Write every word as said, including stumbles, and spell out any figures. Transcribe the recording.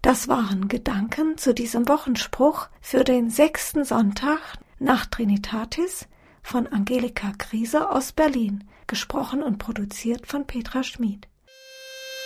Das waren Gedanken zu diesem Wochenspruch für den sechsten Sonntag nach Trinitatis von Angelika Griese aus Berlin, gesprochen und produziert von Petra Schmid.